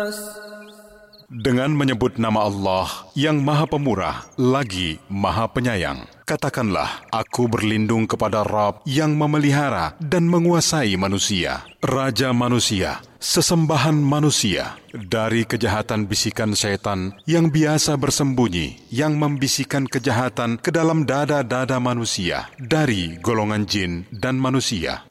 Dengan menyebut nama Allah yang Maha Pemurah lagi Maha Penyayang, katakanlah, aku berlindung kepada Rabb yang memelihara dan menguasai manusia, Raja manusia, sesembahan manusia, dari kejahatan bisikan setan yang biasa bersembunyi, yang membisikkan kejahatan ke dalam dada-dada manusia, dari golongan jin dan manusia.